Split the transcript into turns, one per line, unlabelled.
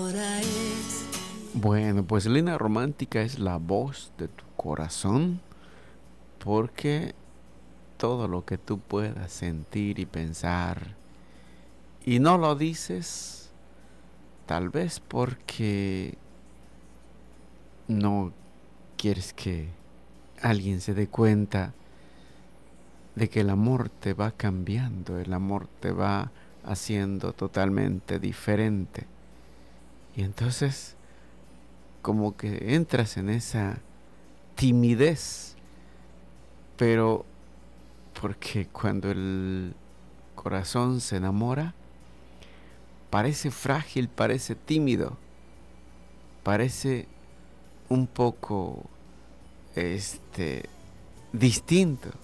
Bueno, pues Línea Romántica es la voz de tu corazón, porque todo lo que tú puedas sentir y pensar y no lo dices, tal vez porque no quieres que alguien se dé cuenta de que el amor te va cambiando, el amor te va haciendo totalmente diferente. Y entonces como que entras en esa timidez, pero porque cuando el corazón se enamora, parece frágil, parece tímido, parece un poco distinto.